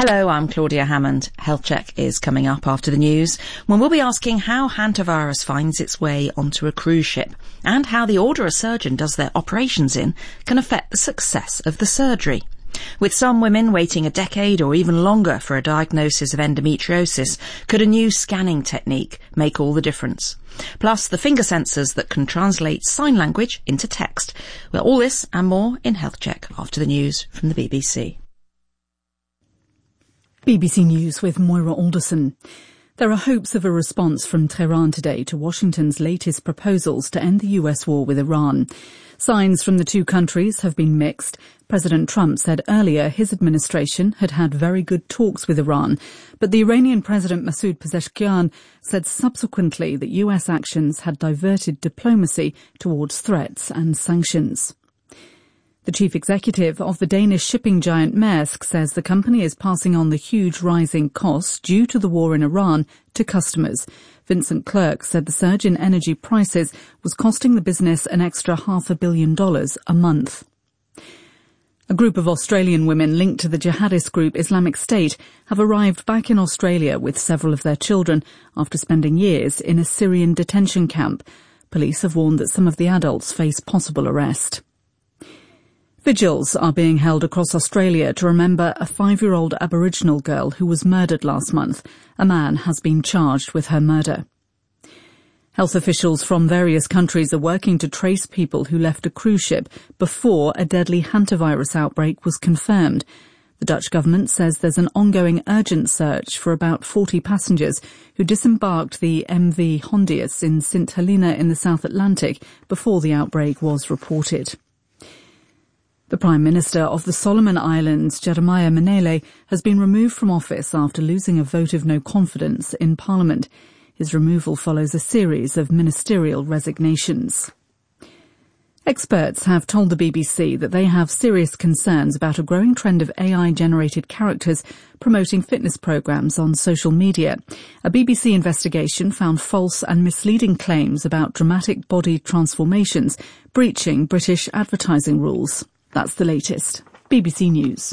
Hello, I'm Claudia Hammond. Health Check is coming up after the news, when we'll be asking how hantavirus finds its way onto a cruise ship and how the order a surgeon does their operations in can affect the success of the surgery. With some women waiting a decade or even longer for a diagnosis of endometriosis, could a new scanning technique make all the difference? Plus the finger sensors that can translate sign language into text. Well, all this and more in Health Check after the news from the BBC. BBC News with Moira Alderson. There are hopes of a response from Tehran today to Washington's latest proposals to end the US war with Iran. Signs from the two countries have been mixed. President Trump said earlier his administration had had very good talks with Iran, but the Iranian President Masoud Pezeshkian said subsequently that US actions had diverted diplomacy towards threats and sanctions. The chief executive of the Danish shipping giant Maersk says the company is passing on the huge rising costs due to the war in Iran to customers. Vincent Clerc said the surge in energy prices was costing the business an extra $500 million a month. A group of Australian women linked to the jihadist group Islamic State have arrived back in Australia with several of their children after spending years in a Syrian detention camp. Police have warned that some of the adults face possible arrest. Vigils are being held across Australia to remember a 5-year-old Aboriginal girl who was murdered last month. A man has been charged with her murder. Health officials from various countries are working to trace people who left a cruise ship before a deadly hantavirus outbreak was confirmed. The Dutch government says there's an ongoing urgent search for about 40 passengers who disembarked the MV Hondius in St Helena in the South Atlantic before the outbreak was reported. The Prime Minister of the Solomon Islands, Jeremiah Manele, has been removed from office after losing a vote of no confidence in Parliament. His removal follows a series of ministerial resignations. Experts have told the BBC that they have serious concerns about a growing trend of AI-generated characters promoting fitness programmes on social media. A BBC investigation found false and misleading claims about dramatic body transformations, breaching British advertising rules. That's the latest. BBC News.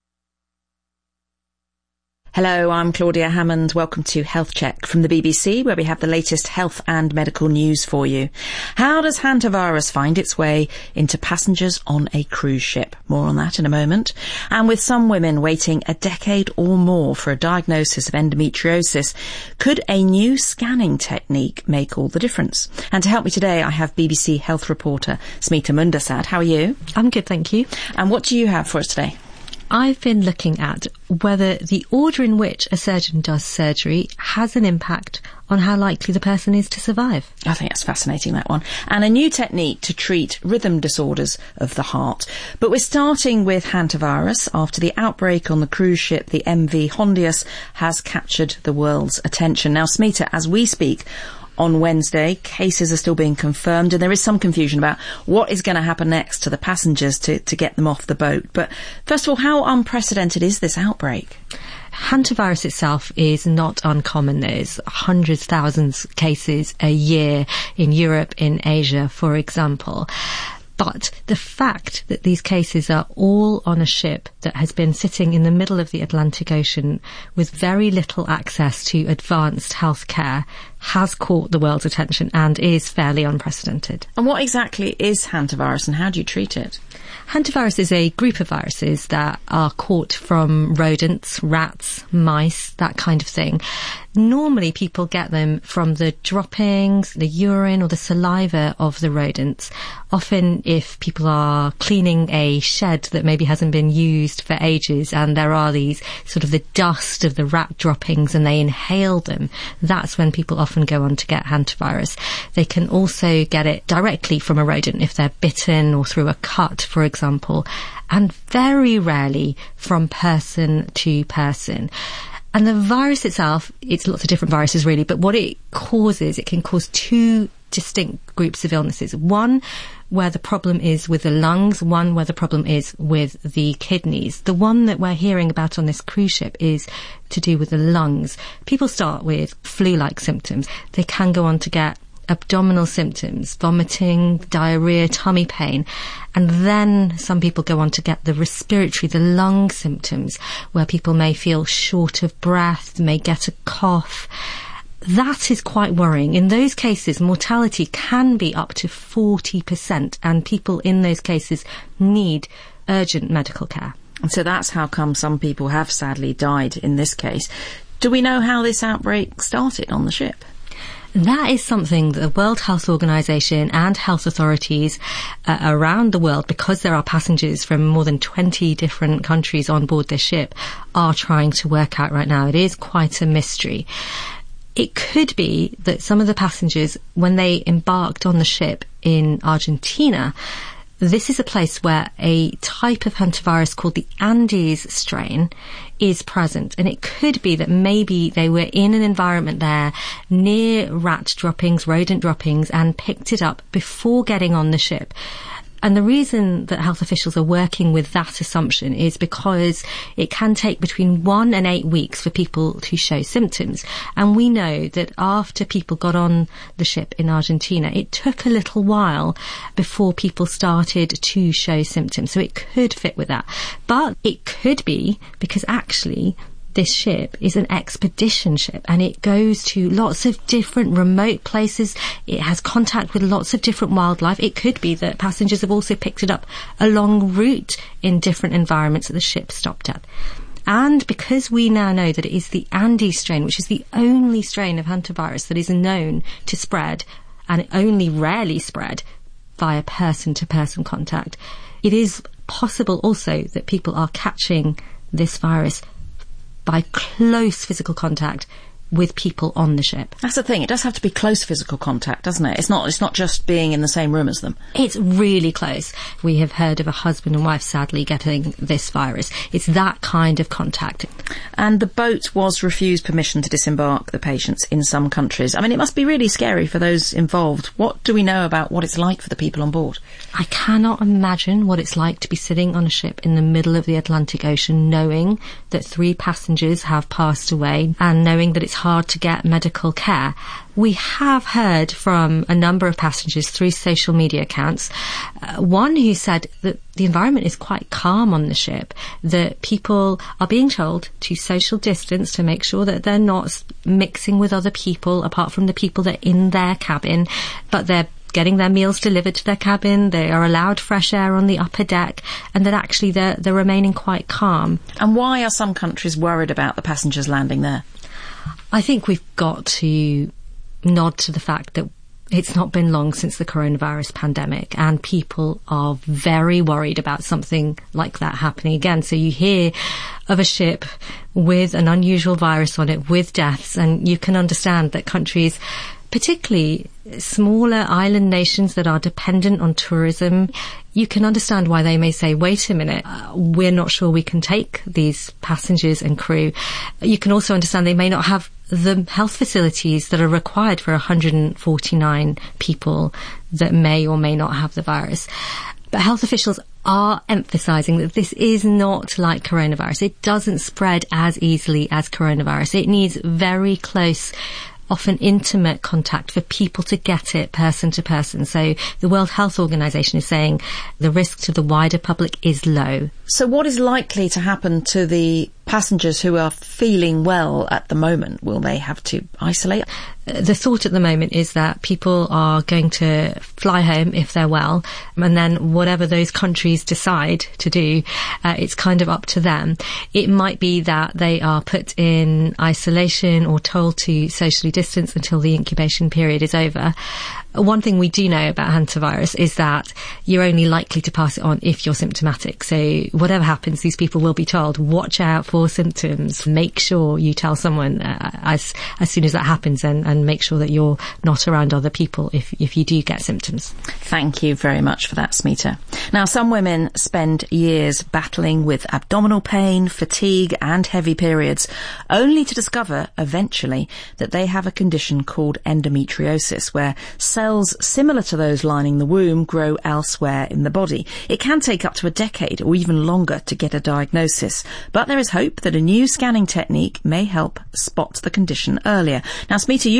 Hello, I'm Claudia Hammond. Welcome to Health Check from the BBC, where we have the latest health and medical news for you. How does hantavirus find its way into passengers on a cruise ship? More on that in a moment. And with some women waiting a decade or more for a diagnosis of endometriosis, could a new scanning technique make all the difference? And to help me today, I have BBC health reporter Smita Mundasad. How are you? I'm good, thank you. And what do you have for us today? I've been looking at whether the order in which a surgeon does surgery has an impact on how likely the person is to survive. I think that's fascinating, that one. And a new technique to treat rhythm disorders of the heart. But we're starting with hantavirus. After the outbreak on the cruise ship, the MV Hondius has captured the world's attention. Now, Smita, as we speak, on Wednesday, cases are still being confirmed, and there is some confusion about what is going to happen next to the passengers to get them off the boat. But first of all, how unprecedented is this outbreak? Hantavirus itself is not uncommon. There's hundreds, thousands of cases a year in Europe, in Asia, for example. But the fact that these cases are all on a ship that has been sitting in the middle of the Atlantic Ocean with very little access to advanced healthcare has caught the world's attention and is fairly unprecedented. And what exactly is hantavirus and how do you treat it? Hantavirus is a group of viruses that are caught from rodents, rats, mice, that kind of thing. Normally people get them from the droppings, the urine or the saliva of the rodents. Often if people are cleaning a shed that maybe hasn't been used for ages and there are these sort of the dust of the rat droppings and they inhale them, that's when people often go on to get hantavirus. They can also get it directly from a rodent if they're bitten or through a cut, for example, and very rarely from person to person. And the virus itself, it's lots of different viruses really, but what it causes, it can cause two distinct groups of illnesses. One where the problem is with the lungs, one where the problem is with the kidneys. The one that we're hearing about on this cruise ship is to do with the lungs. People start with flu-like symptoms. They can go on to get abdominal symptoms, vomiting, diarrhea, tummy pain. And then some people go on to get the respiratory, the lung symptoms, where people may feel short of breath, may get a cough. That is quite worrying. In those cases, mortality can be up to 40%, and people in those cases need urgent medical care. And so that's how come some people have sadly died in this case. Do we know how this outbreak started on the ship? That is something that the World Health Organization and health authorities around the world, because there are passengers from more than 20 different countries on board this ship, are trying to work out right now. It is quite a mystery. It could be that some of the passengers, when they embarked on the ship in Argentina, this is a place where a type of hantavirus called the Andes strain is present. And it could be that maybe they were in an environment there near rat droppings, rodent droppings, and picked it up before getting on the ship. And the reason that health officials are working with that assumption is because it can take between 1 and 8 weeks for people to show symptoms. And we know that after people got on the ship in Argentina, it took a little while before people started to show symptoms. So it could fit with that. But it could be because actually this ship is an expedition ship and it goes to lots of different remote places. It has contact with lots of different wildlife. It could be that passengers have also picked it up along route in different environments that the ship stopped at. And because we now know that it is the Andes strain, which is the only strain of hantavirus that is known to spread, and it only rarely spread via person-to-person contact, it is possible also that people are catching this virus by close physical contact with people on the ship. That's the thing. It does have to be close physical contact, doesn't it? It's not just being in the same room as them. It's really close. We have heard of a husband and wife sadly getting this virus. It's that kind of contact. And the boat was refused permission to disembark the patients in some countries. I mean, it must be really scary for those involved. What do we know about what it's like for the people on board? I cannot imagine what it's like to be sitting on a ship in the middle of the Atlantic Ocean knowing that 3 passengers have passed away and knowing that it's hard to get medical care. We have heard from a number of passengers through social media accounts, one who said that the environment is quite calm on the ship, that people are being told to social distance to make sure that they're not mixing with other people apart from the people that are in their cabin, but they're getting their meals delivered to their cabin, they are allowed fresh air on the upper deck, and that actually they're remaining quite calm. And why are some countries worried about the passengers landing there? I think we've got to nod to the fact that it's not been long since the coronavirus pandemic and people are very worried about something like that happening again. So you hear of a ship with an unusual virus on it, with deaths, and you can understand that countries, particularly smaller island nations that are dependent on tourism, you can understand why they may say, wait a minute, we're not sure we can take these passengers and crew. You can also understand they may not have the health facilities that are required for 149 people that may or may not have the virus. But health officials are emphasising that this is not like coronavirus. It doesn't spread as easily as coronavirus. It needs very close, often intimate contact for people to get it person to person. So the World Health Organization is saying the risk to the wider public is low. So what is likely to happen to the passengers who are feeling well at the moment? Will they have to isolate? The thought at the moment is that people are going to fly home if they're well, and then whatever those countries decide to do, it's kind of up to them. It might be that they are put in isolation or told to socially distance until the incubation period is over. One thing we do know about hantavirus is that you're only likely to pass it on if you're symptomatic. So whatever happens, these people will be told, watch out for symptoms. Make sure you tell someone as soon as that happens, and make sure that you're not around other people if you do get symptoms. Thank you very much for that, Smita. Now, some women spend years battling with abdominal pain, fatigue and heavy periods, only to discover eventually that they have a condition called endometriosis, where cells similar to those lining the womb grow elsewhere in the body. It can take up to a decade or even longer to get a diagnosis, but there is hope that a new scanning technique may help spot the condition earlier. Now, Smita, you've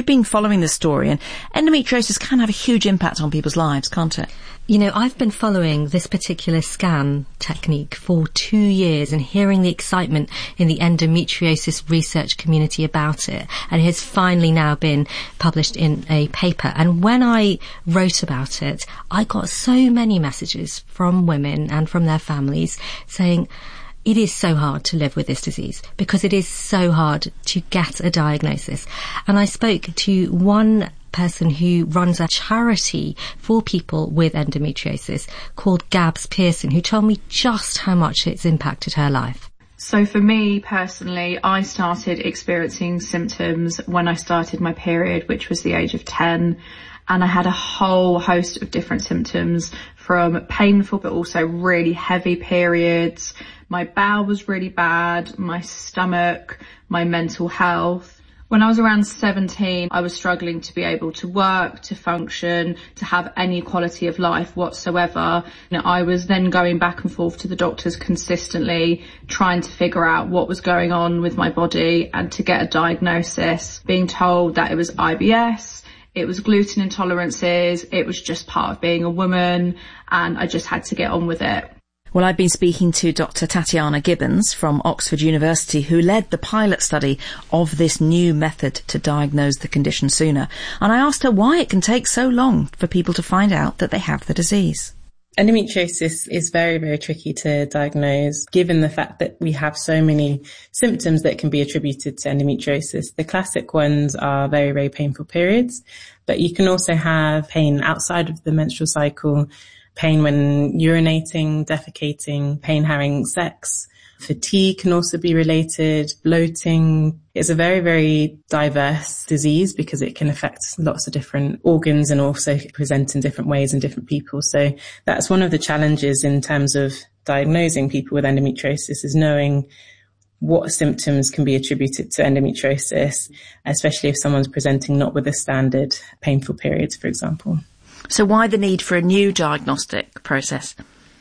you've been following this story, and endometriosis can have a huge impact on people's lives, can't it? You know, I've been following this particular scan technique for 2 years and hearing the excitement in the endometriosis research community about it. And it has finally now been published in a paper. And when I wrote about it, I got so many messages from women and from their families saying, it is so hard to live with this disease because it is so hard to get a diagnosis. And I spoke to one person who runs a charity for people with endometriosis called Gabs Pearson, who told me just how much it's impacted her life. So for me personally, I started experiencing symptoms when I started my period, which was the age of 10. And I had a whole host of different symptoms, from painful but also really heavy periods. My bowel was really bad, my stomach, my mental health. When I was around 17, I was struggling to be able to work, to function, to have any quality of life whatsoever. I was then going back and forth to the doctors consistently, trying to figure out what was going on with my body and to get a diagnosis, being told that it was IBS. It was gluten intolerances. It was just part of being a woman, and I just had to get on with it. Well, I've been speaking to Dr. Tatiana Gibbons from Oxford University, who led the pilot study of this new method to diagnose the condition sooner. And I asked her why it can take so long for people to find out that they have the disease. Endometriosis is very, very tricky to diagnose, given the fact that we have so many symptoms that can be attributed to endometriosis. The classic ones are very, very painful periods, but you can also have pain outside of the menstrual cycle, pain when urinating, defecating, pain having sex. Fatigue can also be related, bloating. It's a very, very diverse disease because it can affect lots of different organs and also present in different ways in different people. So that's one of the challenges in terms of diagnosing people with endometriosis, is knowing what symptoms can be attributed to endometriosis, especially if someone's presenting not with a standard painful periods, for example. So why the need for a new diagnostic process?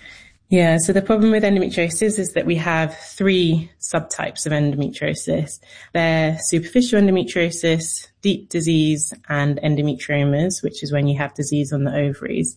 Yeah, so the problem with endometriosis is that we have 3 subtypes of endometriosis. They're superficial endometriosis, deep disease, and endometriomas, which is when you have disease on the ovaries.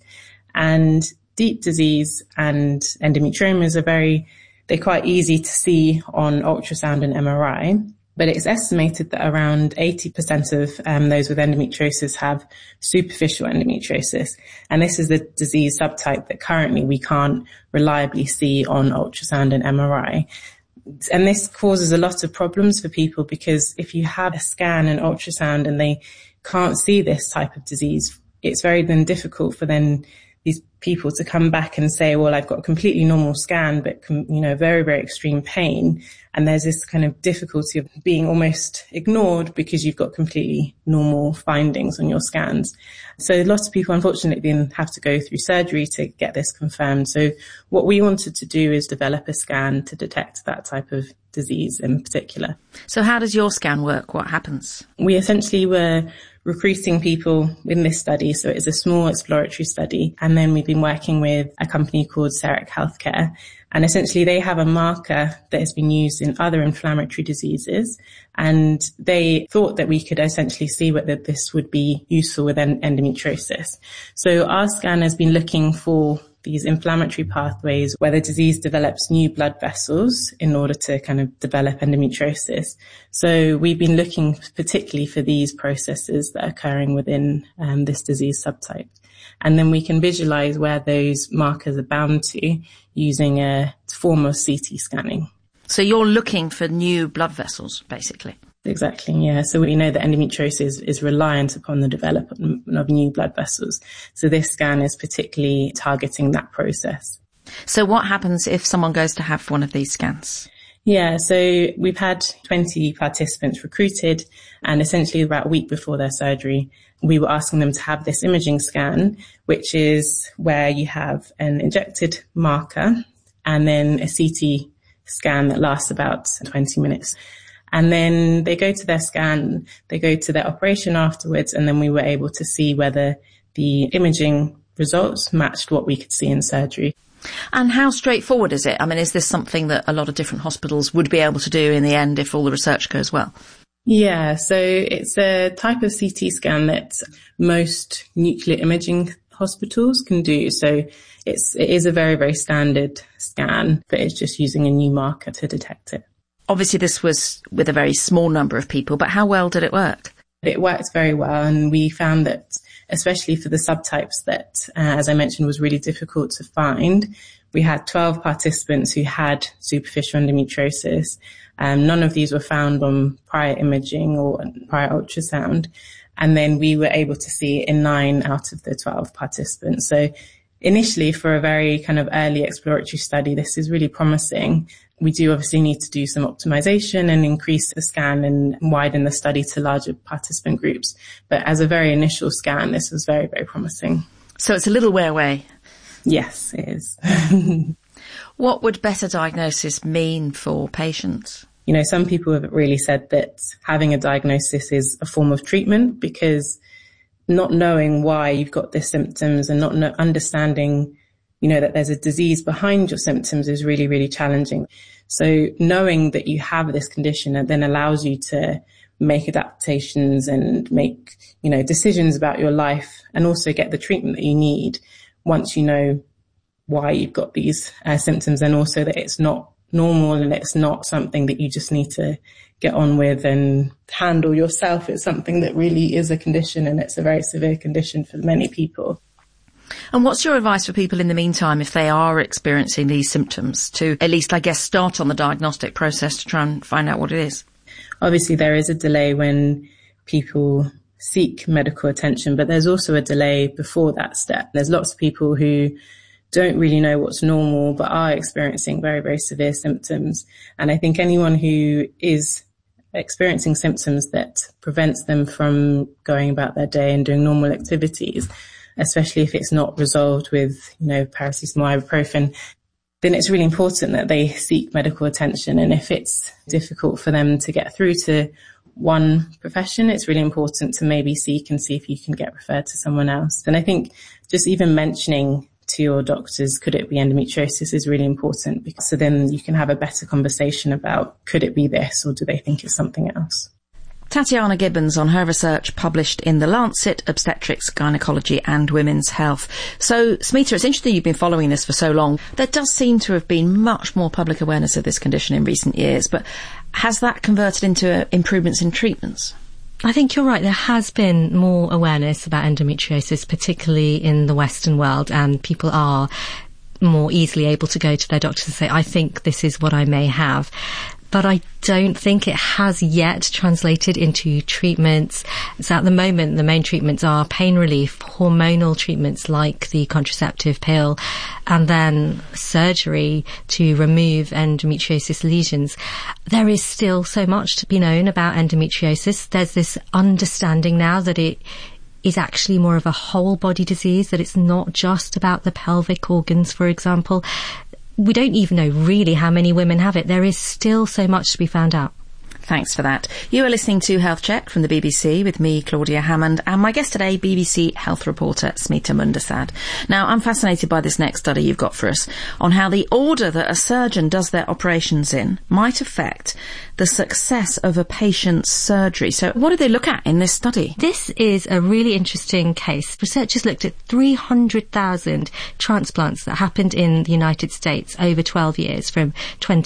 And deep disease and endometriomas they're quite easy to see on ultrasound and MRI. But it's estimated that around 80% of those with endometriosis have superficial endometriosis. And this is the disease subtype that currently we can't reliably see on ultrasound and MRI. And this causes a lot of problems for people, because if you have a scan and ultrasound and they can't see this type of disease, it's very then difficult for these people to come back and say, well, I've got a completely normal scan, but, very, very extreme pain. And there's this kind of difficulty of being almost ignored because you've got completely normal findings on your scans. So lots of people, unfortunately, then have to go through surgery to get this confirmed. So what we wanted to do is develop a scan to detect that type of disease in particular. So how does your scan work? What happens? We essentially were recruiting people in this study. So it is a small exploratory study. And then we've been working with a company called Serec Healthcare. And essentially they have a marker that has been used in other inflammatory diseases. And they thought that we could essentially see whether this would be useful with endometriosis. So our scan has been looking for these inflammatory pathways where the disease develops new blood vessels in order to kind of develop endometriosis. So we've been looking particularly for these processes that are occurring within this disease subtype. And then we can visualize where those markers are bound to using a form of CT scanning. So you're looking for new blood vessels, basically? Exactly, yeah. So we know that endometriosis is reliant upon the development of new blood vessels. So this scan is particularly targeting that process. So what happens if someone goes to have one of these scans? Yeah, so we've had 20 participants recruited, and essentially about a week before their surgery, we were asking them to have this imaging scan, which is where you have an injected marker and then a CT scan that lasts about 20 minutes. And then they go to their scan, they go to their operation afterwards, and then we were able to see whether the imaging results matched what we could see in surgery. And how straightforward is it? I mean, is this something that a lot of different hospitals would be able to do in the end if all the research goes well? Yeah, so it's a type of CT scan that most nuclear imaging hospitals can do. So it is a very, very standard scan, but it's just using a new marker to detect it. Obviously, this was with a very small number of people, but how well did it work? It worked very well, and we found that, especially for the subtypes that, as I mentioned, was really difficult to find, we had 12 participants who had superficial endometriosis. None of these were found on prior imaging or prior ultrasound. And then we were able to see it in 9 out of the 12 participants. So initially, for a very kind of early exploratory study, this is really promising. We do obviously need to do some optimization and increase the scan and widen the study to larger participant groups. But as a very initial scan, this was very, very promising. So it's a little way away. Yes, it is. What would better diagnosis mean for patients? You know, some people have really said that having a diagnosis is a form of treatment, because not knowing why you've got the symptoms and not understanding, you know, that there's a disease behind your symptoms is really, really challenging. So knowing that you have this condition, it then allows you to make adaptations and make, you know, decisions about your life, and also get the treatment that you need once you know why you've got these symptoms, and also that it's not normal and it's not something that you just need to get on with and handle yourself. It's something that really is a condition, and it's a very severe condition for many people. And what's your advice for people in the meantime if they are experiencing these symptoms, to at least, I guess, start on the diagnostic process to try and find out what it is? Obviously, there is a delay when people seek medical attention, but there's also a delay before that step. There's lots of people who don't really know what's normal, but are experiencing very, very severe symptoms. And I think anyone who is experiencing symptoms that prevents them from going about their day and doing normal activities, especially if it's not resolved with, you know, paracetamol, ibuprofen, then it's really important that they seek medical attention. And if it's difficult for them to get through to one profession, it's really important to maybe seek and see if you can get referred to someone else. And I think just even mentioning to your doctors, could it be endometriosis, is really important, because so then you can have a better conversation about, could it be this, or do they think it's something else? Tatiana Gibbons on her research published in The Lancet, Obstetrics, Gynecology and Women's Health. So, Smita, it's interesting you've been following this for so long. There does seem to have been much more public awareness of this condition in recent years, but has that converted into improvements in treatments? I think you're right. There has been more awareness about endometriosis, particularly in the Western world, and people are more easily able to go to their doctors and say, I think this is what I may have. But I don't think it has yet translated into treatments. So at the moment, the main treatments are pain relief, hormonal treatments like the contraceptive pill, and then surgery to remove endometriosis lesions. There is still so much to be known about endometriosis. There's this understanding now that it is actually more of a whole body disease, that it's not just about the pelvic organs, for example. We don't even know really how many women have it. There is still so much to be found out. Thanks for that. You are listening to Health Check from the BBC with me, Claudia Hammond, and my guest today, BBC health reporter Smita Mundasad. Now, I'm fascinated by this next study you've got for us on how the order that a surgeon does their operations in might affect the success of a patient's surgery. So what did they look at in this study? This is a really interesting case. Researchers looked at 300,000 transplants that happened in the United States over 12 years from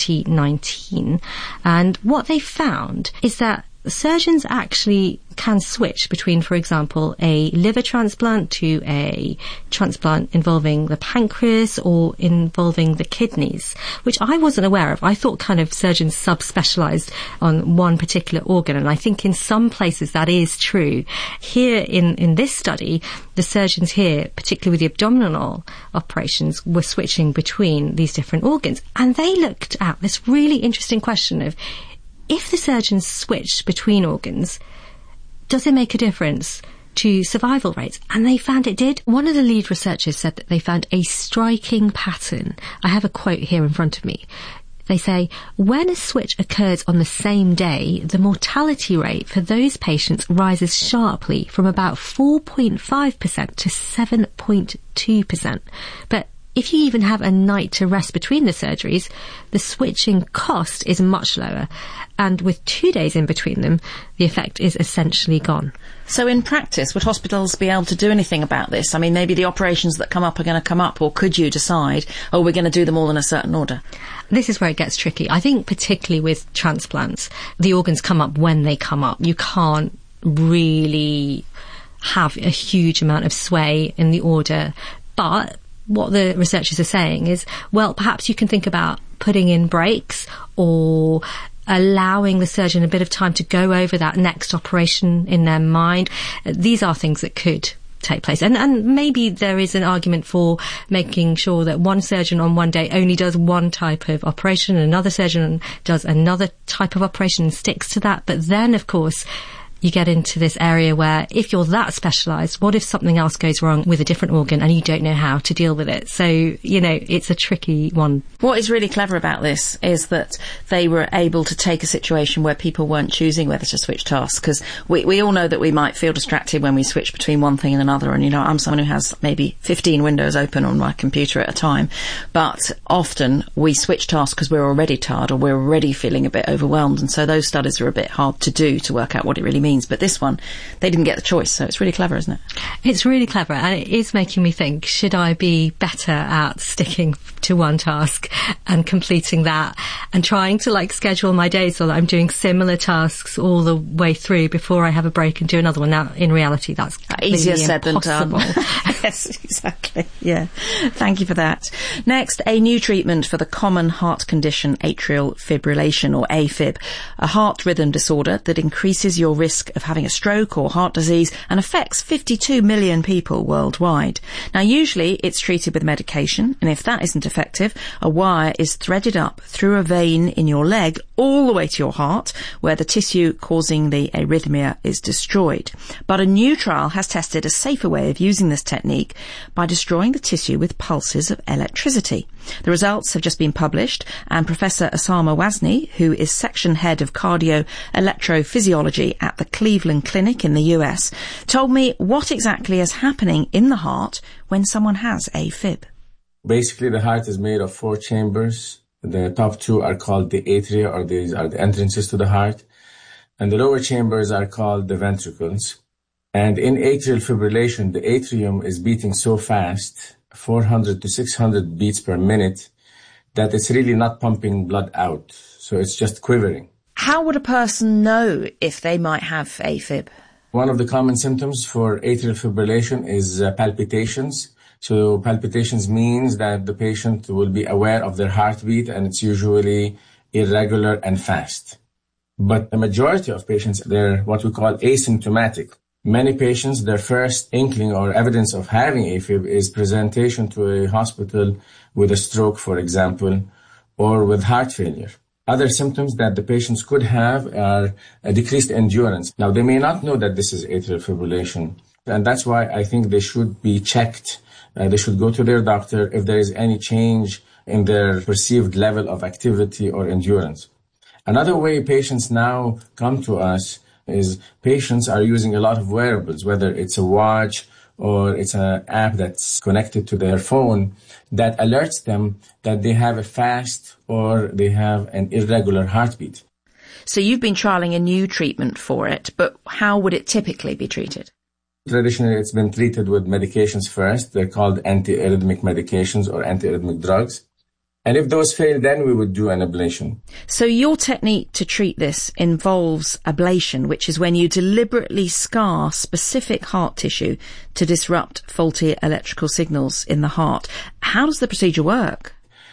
2019. And what they found is that surgeons actually can switch between, for example, a liver transplant to a transplant involving the pancreas or involving the kidneys, which I wasn't aware of. I thought kind of surgeons subspecialised on one particular organ, and I think in some places that is true. Here in this study, the surgeons here, particularly with the abdominal operations, were switching between these different organs, and they looked at this really interesting question of, if the surgeons switched between organs, does it make a difference to survival rates? And they found it did. One of the lead researchers said that they found a striking pattern. I have a quote here in front of me. They say, when a switch occurs on the same day, the mortality rate for those patients rises sharply from about 4.5% to 7.2%. But if you even have a night to rest between the surgeries, the switching cost is much lower. And with 2 days in between them, the effect is essentially gone. So in practice, would hospitals be able to do anything about this? I mean, maybe the operations that come up are going to come up, or could you decide, oh, we're going to do them all in a certain order? This is where it gets tricky. I think particularly with transplants, the organs come up when they come up. You can't really have a huge amount of sway in the order. But what the researchers are saying is, well, perhaps you can think about putting in breaks or allowing the surgeon a bit of time to go over that next operation in their mind. These are things that could take place. And maybe there is an argument for making sure that one surgeon on one day only does one type of operation, and another surgeon does another type of operation and sticks to that. But then, of course, you get into this area where if you're that specialised, what if something else goes wrong with a different organ and you don't know how to deal with it? So, you know, it's a tricky one. What is really clever about this is that they were able to take a situation where people weren't choosing whether to switch tasks, because we all know that we might feel distracted when we switch between one thing and another. And, you know, I'm someone who has maybe 15 windows open on my computer at a time. But often we switch tasks because we're already tired or we're already feeling a bit overwhelmed. And so those studies are a bit hard to do to work out what it really means. But this one, they didn't get the choice, so it's really clever, isn't it? It's really clever, and it is making me think, should I be better at sticking to one task and completing that and trying to schedule my days so that I'm doing similar tasks all the way through before I have a break and do another one? Now, in reality, that's easier said than done. Yes, exactly. Yeah. Thank you for that. Next, a new treatment for the common heart condition atrial fibrillation, or AFib, a heart rhythm disorder that increases your risk of having a stroke or heart disease and affects 52 million people worldwide. Now, usually it's treated with medication, and if that isn't effective, a wire is threaded up through a vein in your leg all the way to your heart, where the tissue causing the arrhythmia is destroyed. But a new trial has tested a safer way of using this technique by destroying the tissue with pulses of electricity. The results have just been published, and Professor Osama Wazni, who is section head of cardio electrophysiology at the Cleveland Clinic in the US, told me what exactly is happening in the heart when someone has AFib. Basically, the heart is made of 4 chambers. The top 2 are called the atria, or these are the entrances to the heart. And the lower chambers are called the ventricles. And in atrial fibrillation, the atrium is beating so fast, 400 to 600 beats per minute, that it's really not pumping blood out. So it's just quivering. How would a person know if they might have AFib? One of the common symptoms for atrial fibrillation is palpitations. So palpitations means that the patient will be aware of their heartbeat, and it's usually irregular and fast. But the majority of patients, they're what we call asymptomatic. Many patients, their first inkling or evidence of having AFib is presentation to a hospital with a stroke, for example, or with heart failure. Other symptoms that the patients could have are a decreased endurance. Now, they may not know that this is atrial fibrillation, and that's why I think they should be checked. They should go to their doctor if there is any change in their perceived level of activity or endurance. Another way patients now come to us is patients are using a lot of wearables, whether it's a watch or it's an app that's connected to their phone that alerts them that they have a fast or they have an irregular heartbeat. So you've been trialling a new treatment for it, but how would it typically be treated? Traditionally, it's been treated with medications first. They're called antiarrhythmic medications or antiarrhythmic drugs. And if those fail, then we would do an ablation. So your technique to treat this involves ablation, which is when you deliberately scar specific heart tissue to disrupt faulty electrical signals in the heart. How does the procedure work?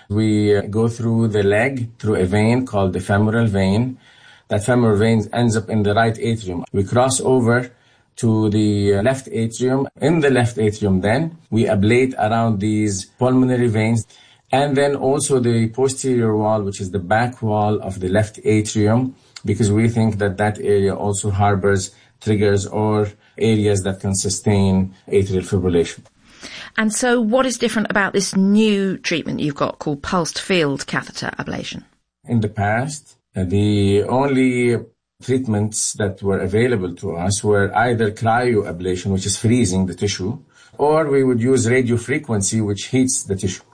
We go through the leg, through a vein called the femoral vein. That femoral vein ends up in the right atrium. We cross over to the left atrium. In the left atrium, then, we ablate around these pulmonary veins. And then also the posterior wall, which is the back wall of the left atrium, because we think that that area also harbors triggers or areas that can sustain atrial fibrillation. And so what is different about this new treatment you've got called pulsed field catheter ablation? In the past, the only treatments that were available to us were either cryoablation, which is freezing the tissue, or we would use radiofrequency, which heats the tissue.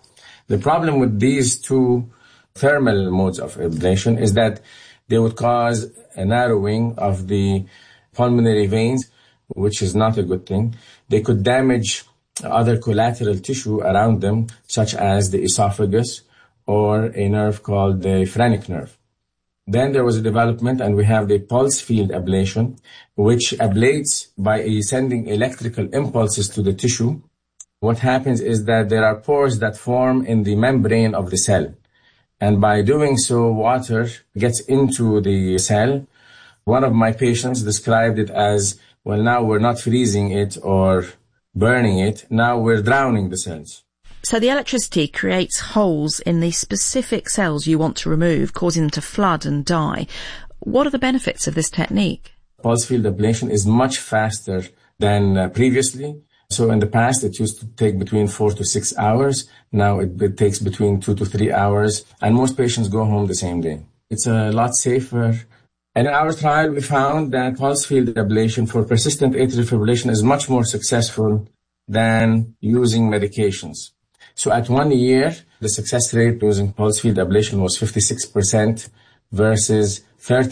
The problem with these two thermal modes of ablation is that they would cause a narrowing of the pulmonary veins, which is not a good thing. They could damage other collateral tissue around them, such as the esophagus or a nerve called the phrenic nerve. Then there was a development, and we have the pulse field ablation, which ablates by sending electrical impulses to the tissue. What happens is that there are pores that form in the membrane of the cell. And by doing so, water gets into the cell. One of my patients described it as, well, now we're not freezing it or burning it. Now we're drowning the cells. So the electricity creates holes in the specific cells you want to remove, causing them to flood and die. What are the benefits of this technique? Pulse field ablation is much faster than previously. So in the past, it used to take between 4 to 6 hours. Now it takes between 2 to 3 hours. And most patients go home the same day. It's a lot safer. And in our trial, we found that pulse field ablation for persistent atrial fibrillation is much more successful than using medications. So at 1 year, the success rate using pulse field ablation was 56% versus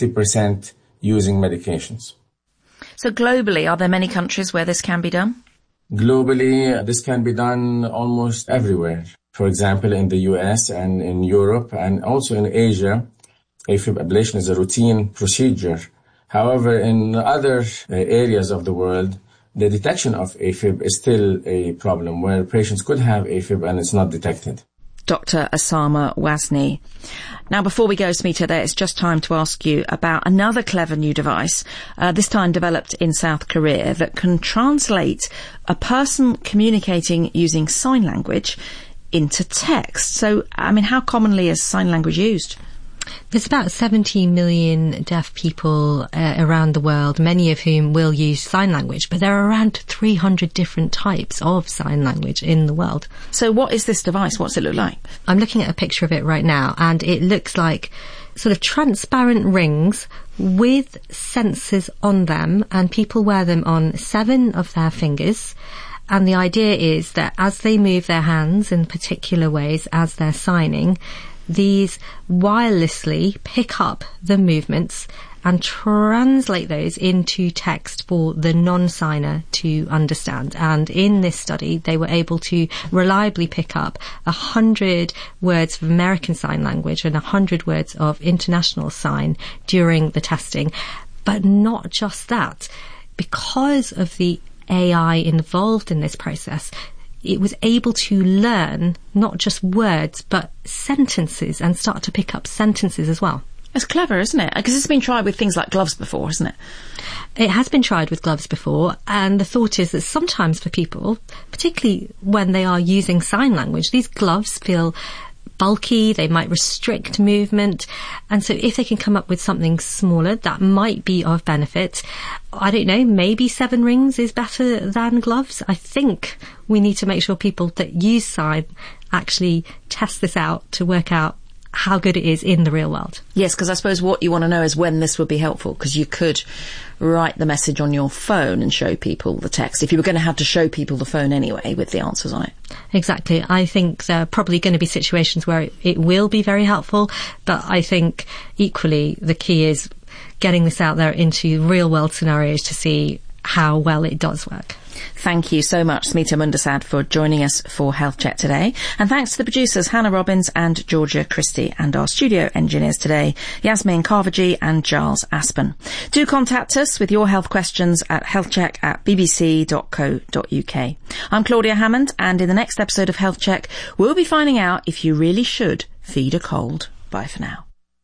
30% using medications. So globally, are there many countries where this can be done? Globally, this can be done almost everywhere. For example, in the US and in Europe and also in Asia, AFib ablation is a routine procedure. However, in other areas of the world, the detection of AFib is still a problem where patients could have AFib and it's not detected. Dr. Osama Wazni. Now, before we go, Smita, it's just time to ask you about another clever new device, this time developed in South Korea, that can translate a person communicating using sign language into text. So, how commonly is sign language used? There's about 70 million deaf people around the world, many of whom will use sign language, but there are around 300 different types of sign language in the world. So what is this device? What's it look like? I'm looking at a picture of it right now, and it looks like sort of transparent rings with sensors on them, and people wear them on 7 of their fingers. And the idea is that as they move their hands in particular ways as they're signing, these wirelessly pick up the movements and translate those into text for the non-signer to understand. And in this study, they were able to reliably pick up 100 words of American Sign Language and 100 words of International Sign during the testing. But not just that. Because of the AI involved in this process, it was able to learn not just words, but sentences, and start to pick up sentences as well. It's clever, isn't it? Because it's been tried with things like gloves before, hasn't it? It has been tried with gloves before, and the thought is that sometimes for people, particularly when they are using sign language, these gloves feel bulky, they might restrict movement, and so if they can come up with something smaller, that might be of benefit. I don't know, maybe 7 rings is better than gloves. I think we need to make sure people that use sign actually test this out to work out how good it is in the real world. Yes, because I suppose what you want to know is when this would be helpful, because you could write the message on your phone and show people the text, if you were going to have to show people the phone anyway with the answers on it. Exactly. I think there are probably going to be situations where it will be very helpful, but I think equally the key is getting this out there into real world scenarios to see how well it does work. Thank you so much, Smita Mundasad, for joining us for Health Check today. And thanks to the producers, Hannah Robbins and Georgia Christie, and our studio engineers today, Yasmin Carvajee and Giles Aspen. Do contact us with your health questions at healthcheck@bbc.co.uk. I'm Claudia Hammond, and in the next episode of Health Check, we'll be finding out if you really should feed a cold. Bye for now.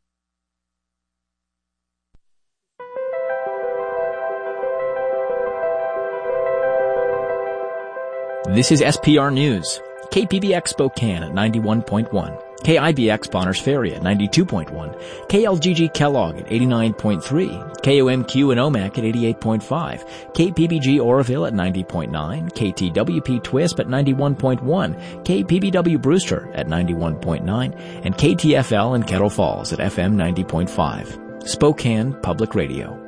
This is SPR News. KPBX Spokane at 91.1. KIBX Bonners Ferry at 92.1. KLGG Kellogg at 89.3. KOMQ in Omak at 88.5. KPBG Oroville at 90.9. KTWP Twisp at 91.1. KPBW Brewster at 91.9. And KTFL in Kettle Falls at FM 90.5. Spokane Public Radio.